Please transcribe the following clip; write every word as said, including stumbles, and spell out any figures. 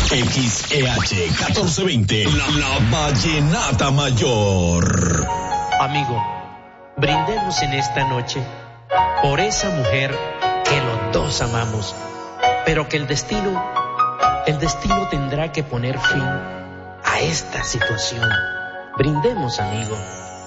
X E H catorce veinte, la, la Vallenata Mayor. Amigo, brindemos en esta noche por esa mujer que los dos amamos, pero que el destino, el destino tendrá que poner fin a esta situación. Brindemos, amigo.